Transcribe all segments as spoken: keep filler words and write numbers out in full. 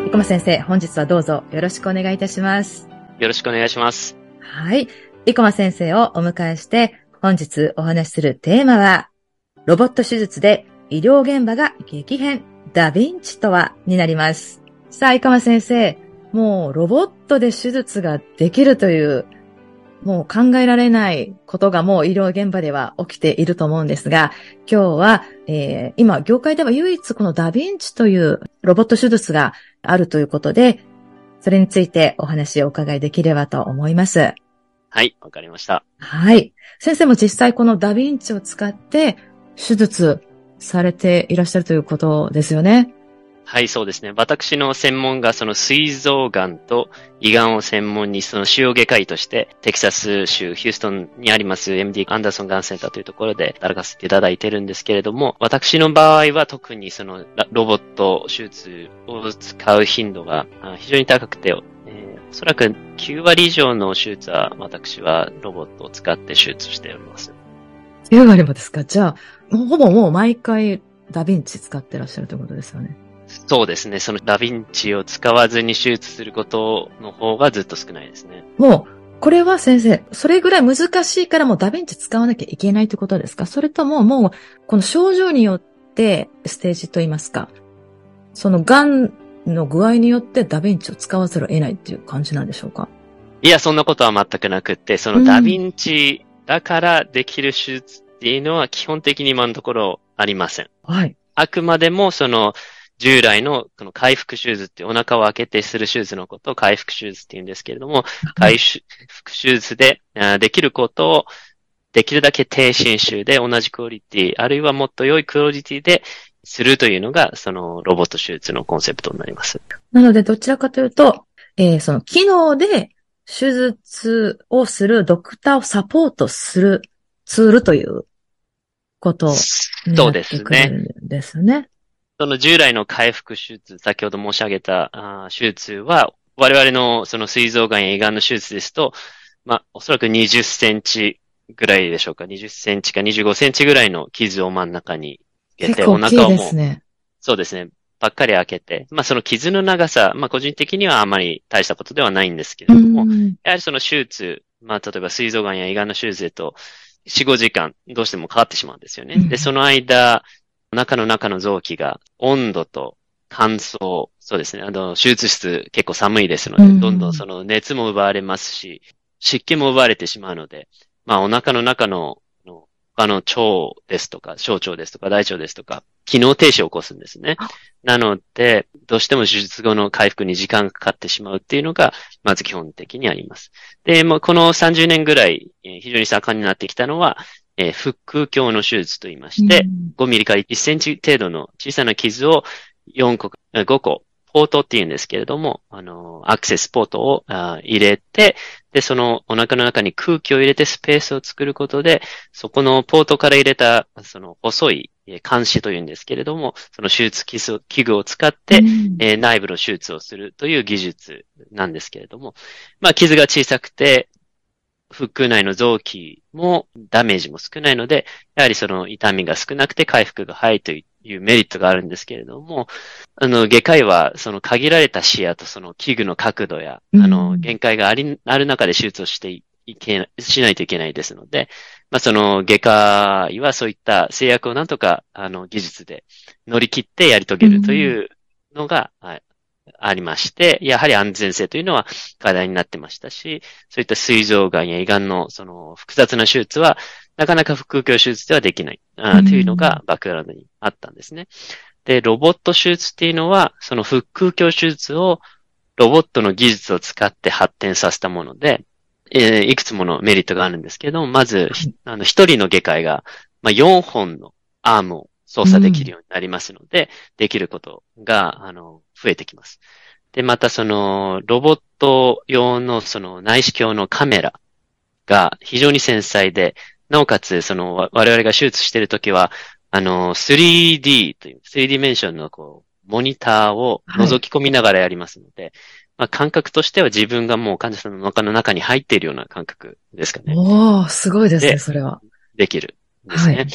生駒先生、本日はどうぞよろしくお願いいたします。 よろしくお願いします。 はい。生駒先生をお迎えして、本日お話しするテーマは、ロボット手術で医療現場が激変、ダヴィンチとはになります。さあ、生駒先生、もうロボットで手術ができるという、もう考えられないことがもう医療現場では起きていると思うんですが、今日は、えー、今業界では唯一このダヴィンチというロボット手術があるということで、それについてお話をお伺いできればと思います。 はい、わかりました。 はい。先生も実際このダヴィンチを使って手術されていらっしゃるということですよね。 はい、そうですね。私の専門がその膵臓がんと胃がんを専門にその腫瘍外科医としてテキサス州ヒューストンにあります エムディー アンダーソンがんセンターというところで働かせていただいているんですけれども、私の場合は特にそのロボット手術を使う頻度が非常に高くて、えー、おそらくきゅうわり以上の手術は私はロボットを使って手術しております。 きゅうわりもですか？じゃあ、ほぼもう毎回ダヴィンチ使ってらっしゃるということですよね。 そうですね。そのダヴィンチを使わずに手術することの方がずっと少ないですね。 もう、これは先生、それぐらい難しいからもうダヴィンチ使わなきゃいけないということですか？それとももう、この症状によってステージといいますか、その癌の具合によってダヴィンチを使わざるを得ないっていう感じなんでしょうか？ いや、そんなことは全くなくって、そのダヴィンチだからできる手術っていうのは基本的に今のところありません。 はい。 あくまでもその、従来のこの回復手術ってお腹を開けてする手術のことを回復手術って言うんですけれども、回復手術でできることをできるだけ低侵襲で同じクオリティ、あるいはもっと良いクオリティでするというのが、そのロボット手術のコンセプトになります。 なのでどちらかというと、えー、その機能で手術をするドクターをサポートするツールということになってくるんですね。 その従来の回復手術、先ほど申し上げたあ手術は、我々のその膵臓がんや胃がんの手術ですと、まあ、おそらくにじゅっセンチぐらいでしょうか。にじゅっセンチかにじゅうごセンチぐらいの傷を真ん中に入れて、 お腹をもう、ね、 そうですね、ばっかり開けて、まあその傷の長さ、まあ個人的にはあまり大したことではないんですけれども、やはりその手術、まあ例えば膵臓がんや胃がんの手術でと、よん、ごじかんどうしてもかかってしまうんですよね。で、その間、お腹の中の臓器が温度と乾燥、そうですね。あの、手術室結構寒いですので、うん、どんどんその熱も奪われますし、湿気も奪われてしまうので、まあお腹の中の、の他の腸ですとか、小腸ですとか、大腸ですとか、機能停止を起こすんですね。なので、どうしても手術後の回復に時間がかかってしまうっていうのが、まず基本的にあります。で、もうこのさんじゅうねんぐらい、えー、非常に盛んになってきたのは、えー、腹腔鏡の手術と言いまして、うん、ごミリからいっセンチ程度の小さな傷をよんこ、ごこ、ポートって言うんですけれども、あの、アクセスポートを入れて、で、そのお腹の中に空気を入れてスペースを作ることで、そこのポートから入れた、その細い鉗子というんですけれども、その手術器具を使って、うんえー、内部の手術をするという技術なんですけれども、まあ、傷が小さくて、腹腔内の臓器もダメージも少ないので、やはりその痛みが少なくて回復が早いというメリットがあるんですけれども、あの、外科医はその限られた視野とその器具の角度や、あの、限界があり、ある中で手術をしていけ、しないといけないですので、まあその外科医はそういった制約をなんとか、あの、技術で乗り切ってやり遂げるというのが、はい。ありまして、やはり安全性というのは課題になってましたし、そういった膵臓がんや胃がんのその複雑な手術は、なかなか腹腔鏡手術ではできない、あというのがバックグラウンドにあったんですね。で、ロボット手術っていうのは、その腹腔鏡手術をロボットの技術を使って発展させたもので、えー、いくつものメリットがあるんですけれども、まず、あの、一人の外科医が、まあ、よんほんのアームを操作できるようになりますので、うん、できることが、あの、増えてきます。で、またその、ロボット用のその内視鏡のカメラが非常に繊細で、なおかつその、我々が手術しているときは、あの、スリーディー という、スリーディメンションのこう、モニターを覗き込みながらやりますので、はい、まあ、感覚としては自分がもう患者さんの中の中に入っているような感覚ですかね。 おー、すごいですね、それは。 できるんですね。はい、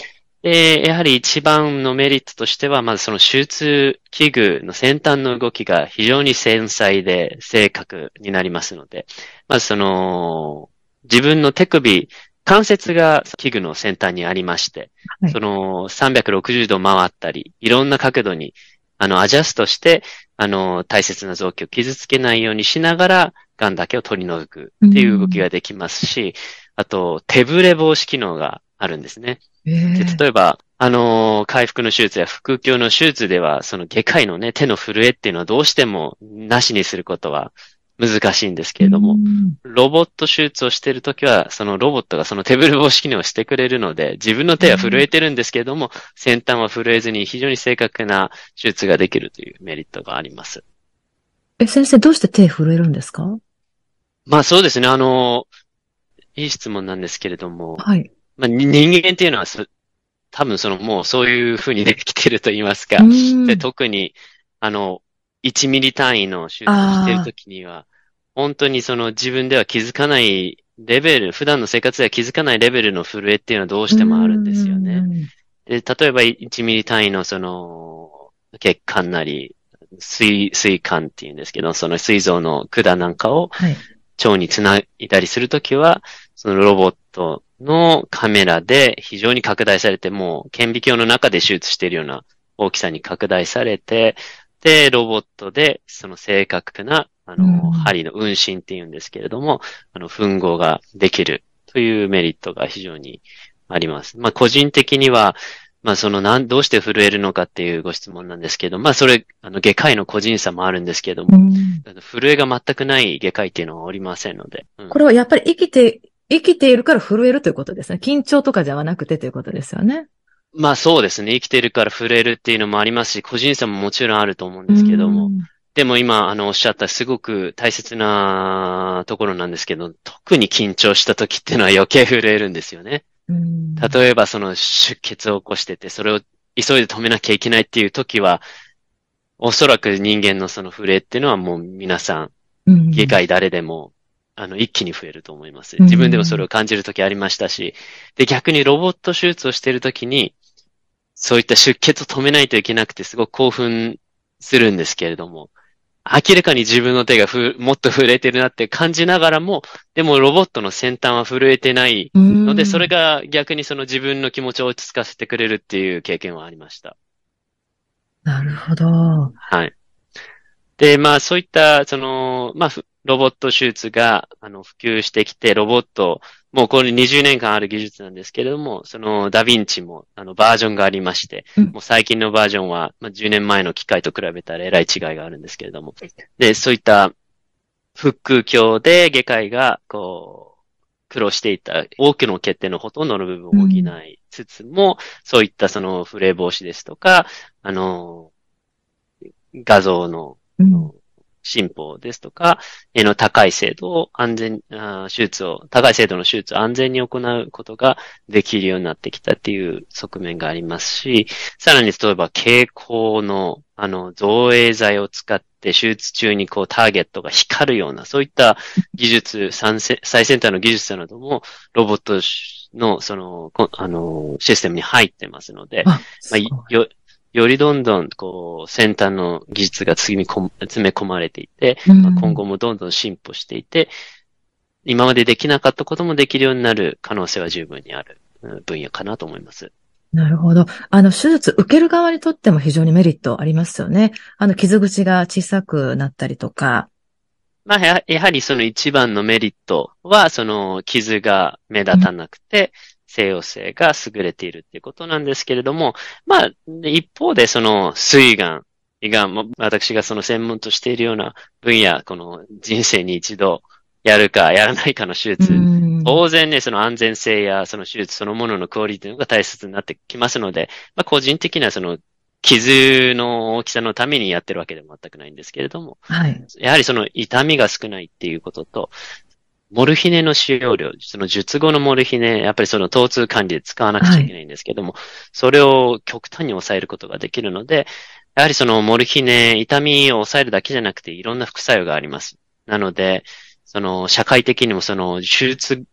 で、やはり一番のメリットとしては、まずその手術器具の先端の動きが非常に繊細で正確になりますので、まずその、自分の手首、関節が器具の先端にありまして、はい、そのさんびゃくろくじゅうど回ったり、いろんな角度に、あの、アジャストして、あの、大切な臓器を傷つけないようにしながら、癌だけを取り除くっていう動きができますし、あと、手ぶれ防止機能があるんですね。で例えば、あのー、回復の手術や腹腔の手術では、その外科医のね、手の震えっていうのはどうしてもなしにすることは難しいんですけれども、ロボット手術をしているときは、そのロボットがその手ぶれ防止機能をしてくれるので、自分の手は震えてるんですけれども、先端は震えずに非常に正確な手術ができるというメリットがあります。 え、先生、どうして手震えるんですか？ まあそうですね、あのー、いい質問なんですけれども、 はい。 まあ、人間っていうのは多分そのもうそういう風にできてると言いますか。で特に、あの、いちミリ単位の手術をしているときには、本当にその自分では気づかないレベル、普段の生活では気づかないレベルの震えっていうのはどうしてもあるんですよね。で、例えばいちミリ単位のその血管なり、水、水管っていうんですけど、その膵臓の管なんかを腸につないだりするときは、そのロボットのカメラで非常に拡大されて、もう顕微鏡の中で手術しているような大きさに拡大されて、で、ロボットでその正確な、あの、針の運針っていうんですけれども、あの、吻合ができるというメリットが非常にあります。まあ、個人的には、まあ、その、なん、どうして震えるのかっていうご質問なんですけど、まあ、それ、あの、外科医の個人差もあるんですけども、うん、震えが全くない外科医っていうのはおりませんので。 うん、これはやっぱり生きて、生きているから震えるということですね。緊張とかじゃなくてということですよね。 まあそうですね。生きているから震えるっていうのもありますし、個人差ももちろんあると思うんですけども。でも今、あの、おっしゃったすごく大切なところなんですけど、特に緊張した時っていうのは余計震えるんですよね。例えばその出血を起こしてて、それを急いで止めなきゃいけないっていう時は、おそらく人間のその震えっていうのはもう皆さん、外科医誰でも、あの、一気に増えると思います。自分でもそれを感じる時ありましたし、で、逆にロボット手術をしている時に、そういった出血を止めないといけなくてすごく興奮するんですけれども、明らかに自分の手がふもっと震えてるなって感じながらも、でもロボットの先端は震えてないので、それが逆にその自分の気持ちを落ち着かせてくれるっていう経験はありました。 なるほど。 はい。で、まあそういった、その、まあ、ロボット手術が、あの、普及してきて、ロボット、もうこれにじゅうねんかんある技術なんですけれども、そのダヴィンチも、あの、バージョンがありまして、うん、もう最近のバージョンは、まあ、じゅうねんまえの機械と比べたらえらい違いがあるんですけれども、で、そういった腹腔鏡で外科医が、こう、苦労していた多くの欠点のほとんどの部分を補いつつも、うん、そういったその、フレ防止ですとか、あの、画像の、うん進歩ですとか、への高い精度を安全、あ手術を、高い精度の手術を安全に行うことができるようになってきたっていう側面がありますし、さらに例えば蛍光の、あの、造影剤を使って手術中にこうターゲットが光るような、そういった技術、最先端の技術なども、ロボットの、その、あの、システムに入ってますので、まあ、よ、よりどんどん、こう、先端の技術が詰め込まれていて、まあ、今後もどんどん進歩していて、今までできなかったこともできるようになる可能性は十分にある分野かなと思います。 なるほど。あの、手術受ける側にとっても非常にメリットありますよね。あの、傷口が小さくなったりとか。 まあ、や、やはりその一番のメリットは、その傷が目立たなくて、西洋性が優れているっていうことなんですけれども、まあ、一方でその、膵がん、胃がん、私がその専門としているような分野、この人生に一度やるかやらないかの手術、当然ね、その安全性やその手術そのもののクオリティが大切になってきますので、まあ、個人的なその、傷の大きさのためにやってるわけでも全くないんですけれども、はい、やはりその痛みが少ないっていうことと、モルヒネの使用量、その術後のモルヒネ、やっぱりその疼痛管理で使わなくちゃいけないんですけども、はい、それを極端に抑えることができるので、やはりそのモルヒネ、痛みを抑えるだけじゃなくていろんな副作用があります。なので、その社会的にもその手術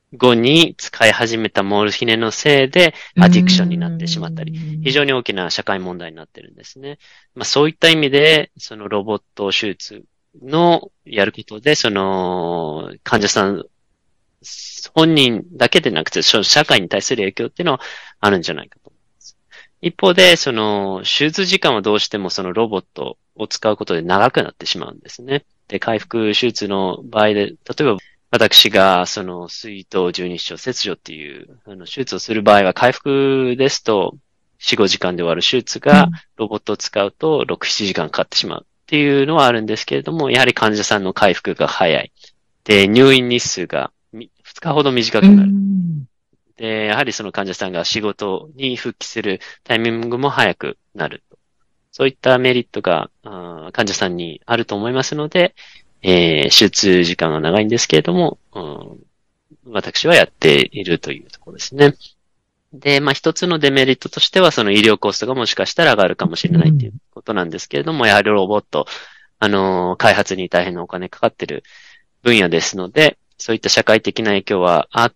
後に使い始めたモルヒネのせいでアディクションになってしまったり、非常に大きな社会問題になってるんですね。まあそういった意味で、そのロボット手術のやることで、その患者さん本人だけでなくて、社会に対する影響っていうのはあるんじゃないかと思います。一方で、その手術時間はどうしてもそのロボットを使うことで長くなってしまうんですね。で、回復手術の場合で、例えば私が、その、水頭十二指腸切除っていう、あの、手術をする場合は、回復ですと、よん、ごじかんで終わる手術が、ロボットを使うと、ろく、ななじかんかかってしまうっていうのはあるんですけれども、やはり患者さんの回復が早い。で、入院日数がふつかほど短くなる。で、やはりその患者さんが仕事に復帰するタイミングも早くなる。そういったメリットが、患者さんにあると思いますので、えー、手術時間が長いんですけれども、うん、私はやっているというところですね。で、まあ一つのデメリットとしては、その医療コストがもしかしたら上がるかもしれないということなんですけれども、うん、やはりロボット、あのー、開発に大変なお金かかっている分野ですので、そういった社会的な影響はあって、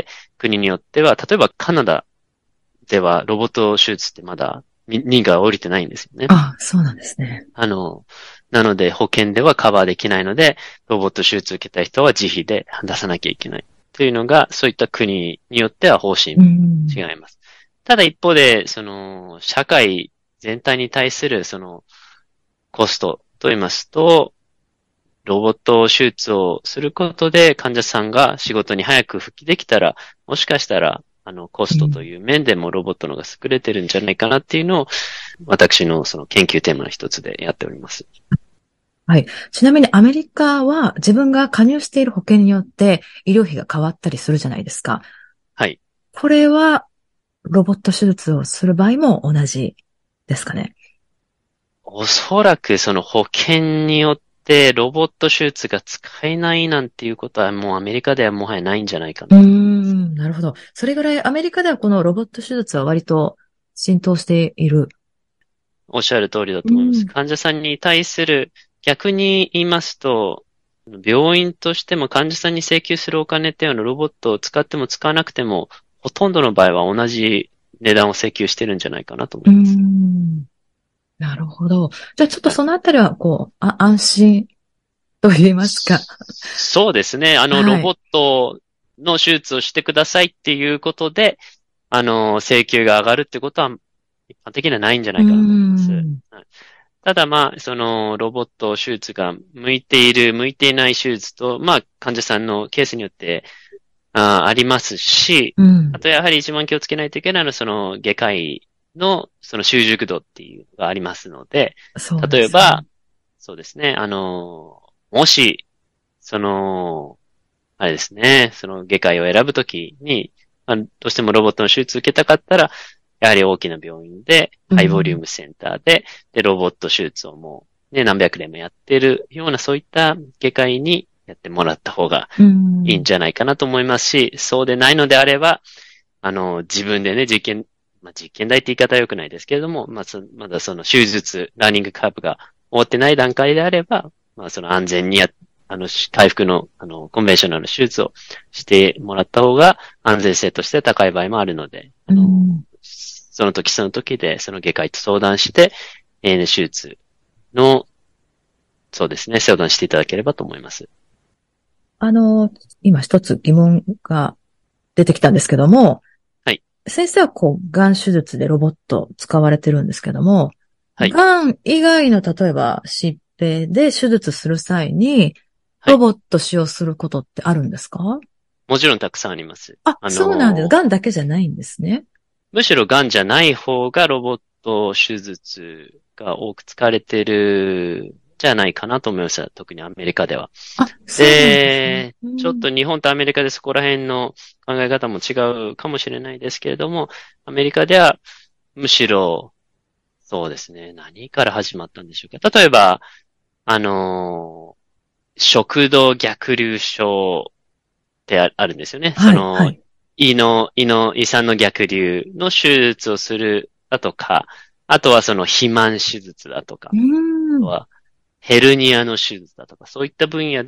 国によっては、例えばカナダではロボット手術ってまだ認可が下りてないんですよね。 あ、そうなんですね。 あの、なので保険ではカバーできないので、ロボット手術を受けた人は自費で出さなきゃいけない。というのが、そういった国によっては方針違います。ただ一方で、その、社会全体に対するその、コストと言いますと、ロボット手術をすることで患者さんが仕事に早く復帰できたら、もしかしたら、あの、コストという面でもロボットの方が優れてるんじゃないかなっていうのを、私のその研究テーマの一つでやっております。 はい。ちなみにアメリカは自分が加入している保険によって医療費が変わったりするじゃないですか。 はい。 これはロボット手術をする場合も同じですかね。 おそらくその保険によってロボット手術が使えないなんていうことはもうアメリカではもはやないんじゃないかな。 うーん、なるほど。それぐらいアメリカではこのロボット手術は割と浸透している。 おっしゃる通りだと思います。患者さんに対する逆に言いますと、病院としても患者さんに請求するお金っていうのはロボットを使っても使わなくても、ほとんどの場合は同じ値段を請求してるんじゃないかなと思います。 うーん、なるほど。じゃあちょっとそのあたりは、こう、あ、安心と言いますか。 そうですね。あの、はい、ロボットの手術をしてくださいっていうことで、あの、請求が上がるってことは一般的にはないんじゃないかなと思います。はい、ただまあ、そのロボット手術が向いている、向いていない手術と、まあ、患者さんのケースによってあ, ありますし、うん、あとやはり一番気をつけないといけないのは、その外科医のその習熟度っていうのがありますので、そうですね、例えば、そうですね、あの、もし、その、あれですね、その外科医を選ぶときに、まあ、どうしてもロボットの手術を受けたかったら、やはり大きな病院で、ハイボリュームセンターで、うん、で、ロボット手術をもう、ね、何百年もやってるような、そういった外科医にやってもらった方がいいんじゃないかなと思いますし、うん、そうでないのであれば、あの、自分でね、実験、まあ、実験台って言い方は良くないですけれども、まあ、まだその手術、ラーニングカーブが終わってない段階であれば、まあ、その安全にや、あの、回復の、あの、コンベンショナルな手術をしてもらった方が安全性として高い場合もあるので、あの、うんその時その時で、その外科医と相談して、エーエヌ 手術の、そうですね、相談していただければと思います。 あの、今一つ疑問が出てきたんですけども、 はい。 先生はこう、がん手術でロボット使われてるんですけども、 はい。 がん以外の例えば疾病で手術する際に、ロボット使用することってあるんですか？はい、 もちろんたくさんあります。 あ、あのー、そうなんです。がんだけじゃないんですね。 むしろ癌じゃない方がロボット手術が多く使われてるじゃないかなと思いました。特にアメリカでは。 あ、そうなんですね。 で、ちょっと日本とアメリカでそこら辺の考え方も違うかもしれないですけれども、アメリカではむしろ、そうですね、何から始まったんでしょうか。例えば、あの、食道逆流症ってあるんですよね。 はい、 その、 はい胃の、胃の、胃酸の逆流の手術をするだとか、あとはその肥満手術だとか、 うんあとはヘルニアの手術だとか、そういった分野で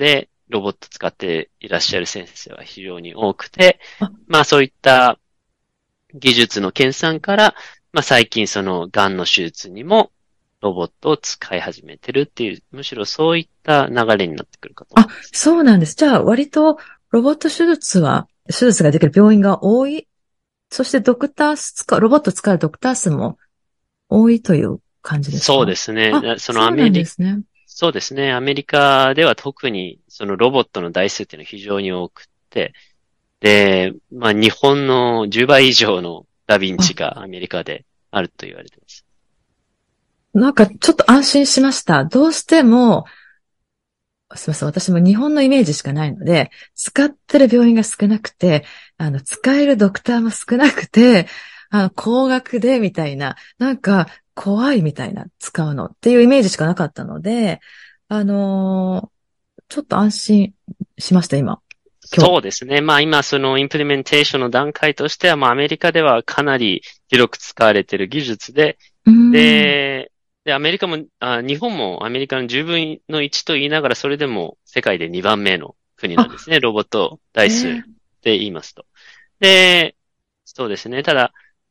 ロボット使っていらっしゃる先生は非常に多くて、まあそういった技術の研鑽から、まあ最近その癌の手術にもロボットを使い始めてるっていう、むしろそういった流れになってくるかと思います。 あ、そうなんです。じゃあ割とロボット手術は、手術ができる病院が多い。そしてドクタース使う、ロボット使うドクター数も多いという感じですか？ そうですね。 あ、 そのそうなんでアメリすね。 そうですね。アメリカでは特にそのロボットの台数っていうのは非常に多くて、で、まあ日本のじゅうばい以上のダヴィンチがアメリカであると言われています。 なんかちょっと安心しました。どうしても、すみません。私も日本のイメージしかないので、使ってる病院が少なくて、あの、使えるドクターも少なくて、あの、高額でみたいな、なんか怖いみたいな、使うのっていうイメージしかなかったので、あのーちょっと安心しました、今。今日。 そうですね。まあ今そのインプリメンテーションの段階としては、まあアメリカではかなり広く使われている技術で、で、で、アメリカもあ、日本もアメリカのじゅうぶんのいちと言いながら、それでも世界でにばんめの国なんですね。ロボット台数で言いますと。で、そうですね。ただ、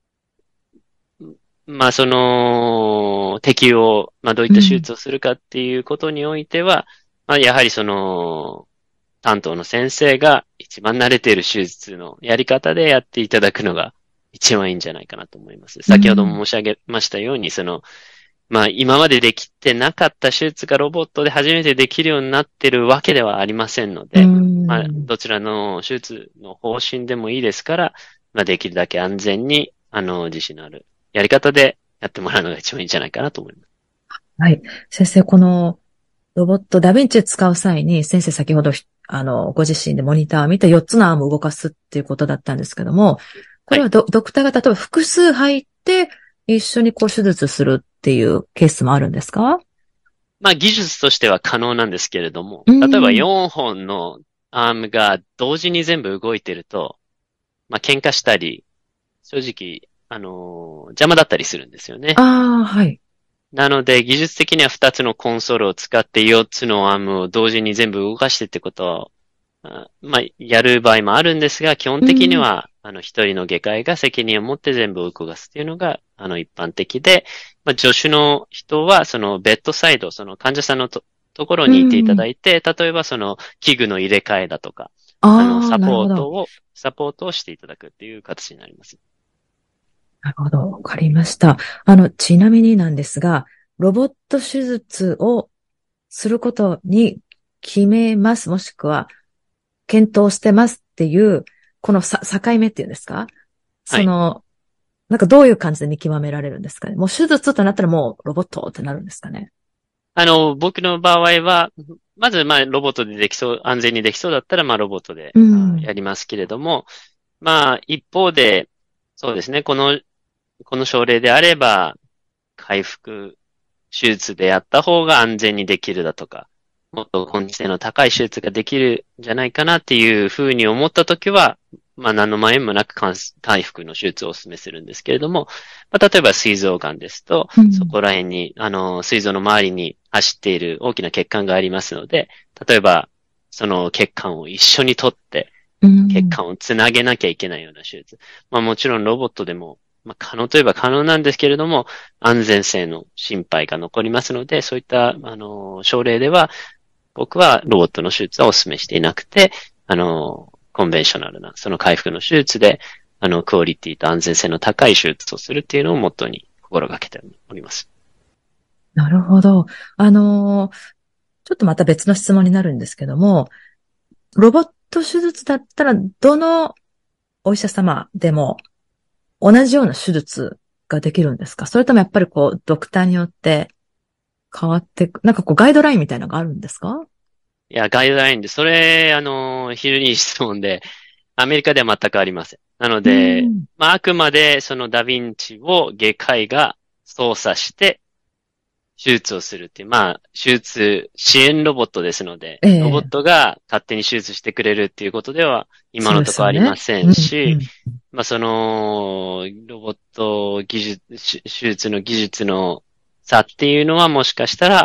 まあその、適用、まあどういった手術をするかっていうことにおいては、まあやはりその、担当の先生が一番慣れている手術のやり方でやっていただくのが一番いいんじゃないかなと思います。先ほども申し上げましたように、その、まあ今までできてなかった手術がロボットで初めてできるようになってるわけではありませんので、まあどちらの手術の方針でもいいですから、まあできるだけ安全に、あの、自信のあるやり方でやってもらうのが一番いいんじゃないかなと思います。 はい。先生、このロボットダヴィンチを使う際に、先生先ほど、あの、ご自身でモニターを見てよっつのアームを動かすっていうことだったんですけども、これはド、はい、ドクターが例えば複数入って一緒にこう手術するっていうケースもあるんですか？ まあ技術としては可能なんですけれども、例えばよんほんのアームが同時に全部動いてると、まあ喧嘩したり、正直、あのー、邪魔だったりするんですよね。 ああ、はい。 なので、技術的にはふたつのコンソールを使ってよっつのアームを同時に全部動かしてってことを、まあ、やる場合もあるんですが、基本的には、あの、一人の外科医が責任を持って全部動かすっていうのが、あの、一般的で、まあ、助手の人は、その、ベッドサイド、その患者さんのと、ところにいていただいて、例えばその、器具の入れ替えだとか、あの、サポートを、サポートをしていただくっていう形になります。 なるほど。わかりました。あの、ちなみになんですが、ロボット手術をすることに決めます、もしくは、検討してますっていう、このさ境目っていうんですか？その、はい、なんかどういう感じで見極められるんですかね？もう手術となったらもうロボットってなるんですかね？ あの、僕の場合は、まず、まあ、ロボットでできそう、安全にできそうだったら、まあ、ロボットで、うん、やりますけれども、まあ、一方で、そうですね、この、この症例であれば、回復手術でやった方が安全にできるだとか、もっと根治性の高い手術ができるんじゃないかなっていうふうに思ったときは、まあ何の前もなく回復の手術をお勧めするんですけれども、まあ、例えば膵臓癌ですと、うん、そこら辺に、あの、膵臓の周りに走っている大きな血管がありますので、例えば、その血管を一緒に取って、血管をつなげなきゃいけないような手術。まあもちろんロボットでも、まあ可能といえば可能なんですけれども、安全性の心配が残りますので、そういった、あの、症例では、僕はロボットの手術はお勧めしていなくて、あの、コンベンショナルな、その回復の手術で、あの、クオリティと安全性の高い手術をするっていうのをモットーに心がけております。 なるほど。あの、ちょっとまた別の質問になるんですけども、ロボット手術だったら、どのお医者様でも同じような手術ができるんですか？それともやっぱりこう、ドクターによって変わってく、なんかこう、ガイドラインみたいなのがあるんですか？ いや、ガイドラインで、それ、あの、非常にいい質問で、アメリカでは全くありません。なので、まあ、あくまでそのダヴィンチを外科医が操作して、手術をするっていう、まあ、手術支援ロボットですので、えー、ロボットが勝手に手術してくれるっていうことでは、今のところありませんし、ねうんうん、まあ、その、ロボット技術、手術の技術の差っていうのはもしかしたら、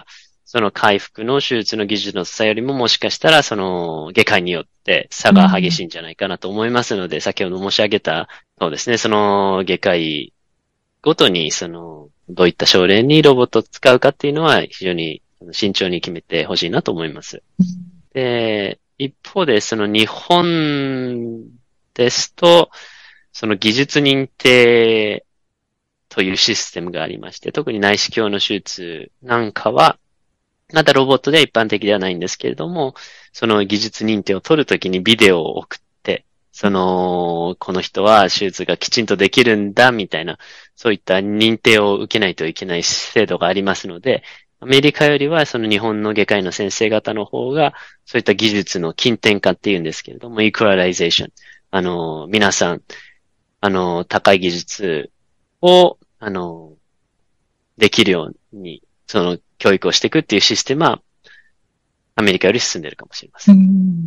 その回復の手術の技術の差よりももしかしたらその外科医によって差が激しいんじゃないかなと思いますので、うん、先ほど申し上げた、そうですね、その外科医ごとにそのどういった症例にロボットを使うかっていうのは非常に慎重に決めてほしいなと思います。うん、で、一方でその日本ですと、その技術認定というシステムがありまして、特に内視鏡の手術なんかは、まだロボットでは一般的ではないんですけれども、その技術認定を取るときにビデオを送って、その、この人は手術がきちんとできるんだ、みたいな、そういった認定を受けないといけない制度がありますので、アメリカよりはその日本の外科医の先生方の方が、そういった技術の近典化っていうんですけれども、イクアライゼーション。あの、皆さん、あの、高い技術を、あの、できるように、その、教育をしていくっていうシステムは、アメリカより進んでいるかもしれません。 うん、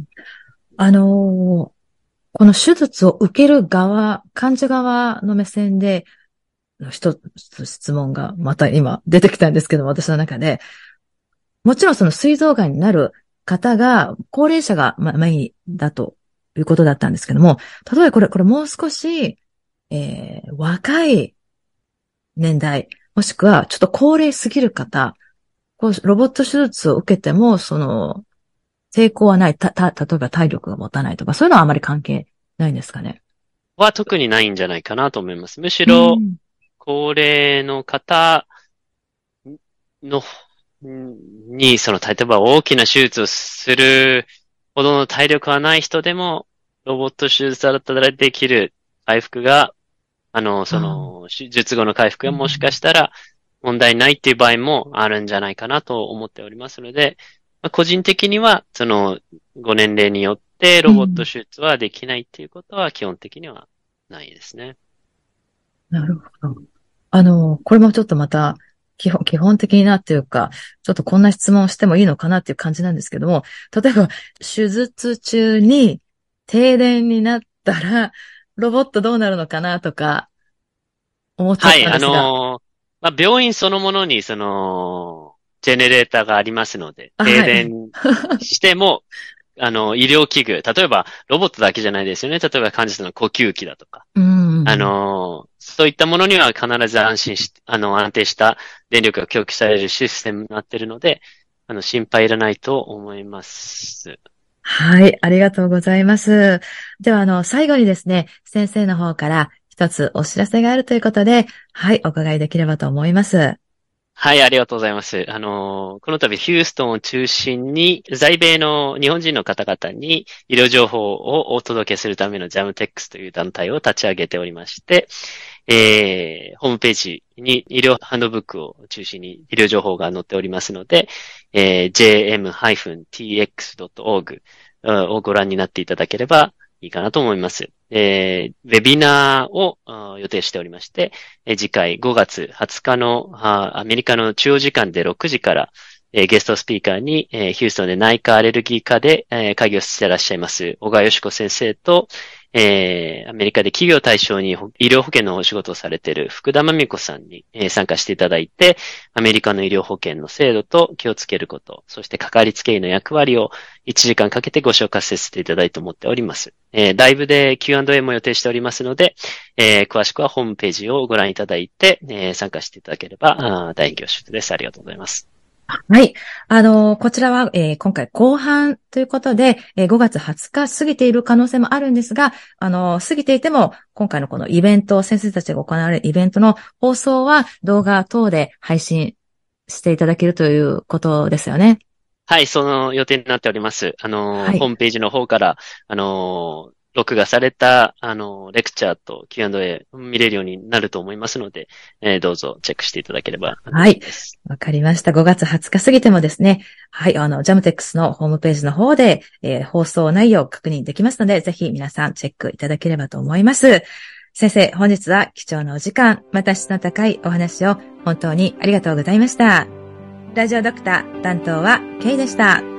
あの、この手術を受ける側、患者側の目線で、一つ質問がまた今出てきたんですけども、私の中で、もちろんその膵臓がんになる方が、高齢者がメインだということだったんですけども、例えばこれ、これもう少し、えー、若い年代、もしくはちょっと高齢すぎる方、こうロボット手術を受けても、その、抵抗はない、た、た、例えば体力が持たないとか、そういうのはあまり関係ないんですかね。 は特にないんじゃないかなと思います。むしろ、高齢の方の、に、その、例えば大きな手術をするほどの体力はない人でも、ロボット手術だったらできる回復が、あの、その、手術後の回復がもしかしたら問題ないっていう場合もあるんじゃないかなと思っておりますので、まあ、個人的には、その、ご年齢によってロボット手術はできないっていうことは基本的にはないですね。 うん、なるほど。あの、これもちょっとまた、基本、基本的なっていうか、ちょっとこんな質問をしてもいいのかなっていう感じなんですけども、例えば、手術中に停電になったら、ロボットどうなるのかなとか、思っちゃったんですが。はい、あのー、 まあ、病院そのものに、その、ジェネレーターがありますので、停電しても、はい、あの、医療器具、例えば、ロボットだけじゃないですよね。例えば、患者さんの呼吸器だとか。 うんあの、そういったものには必ず安心し、あの、安定した電力が供給されるシステムになっているので、あの、心配いらないと思います。 はい、ありがとうございます。では、あの、最後にですね、先生の方から一つお知らせがあるということで、はい、お伺いできればと思います。 はい、ありがとうございます。あの、この度ヒューストンを中心に在米の日本人の方々に医療情報をお届けするためのジャムテックスという団体を立ち上げておりまして、えー、ホームページに医療ハンドブックを中心に医療情報が載っておりますので、えー、ジェーエムティーエックスドットオーグ をご覧になっていただければいいかなと思います。えー、ウェビナーを予定しておりまして、えー、次回ごがつはつかのアメリカの中央時間でろくじから、えー、ゲストスピーカーに、えー、ヒューストンで内科アレルギー科で、えー、会議をしていらっしゃいます小川よし子先生と、えー、アメリカで企業対象に医療保険のお仕事をされている福田真美子さんに、えー、参加していただいて、アメリカの医療保険の制度と気をつけること、そしてかかりつけ医の役割をいちじかんかけてご紹介させていただいて思っております。えー、ライブで キューアンドエー も予定しておりますので、えー、詳しくはホームページをご覧いただいて、えー、参加していただければ大変恐縮です。ありがとうございます。 はい。あの、こちらは、えー、今回後半ということで、えー、ごがつはつか過ぎている可能性もあるんですが、あの、過ぎていても、今回のこのイベント、先生たちが行われるイベントの放送は動画等で配信していただけるということですよね。 はい、その予定になっております。あの、はい、ホームページの方から、あの、録画された、あの、レクチャーと キューアンドエー 見れるようになると思いますので、えー、どうぞチェックしていただければ。 はい。わかりました。ごがつはつか過ぎてもですね、はい、あの、ジャムテックスのホームページの方で、えー、放送内容を確認できますので、ぜひ皆さんチェックいただければと思います。先生、本日は貴重なお時間、また質の高いお話を本当にありがとうございました。ラジオドクター担当はケイでした。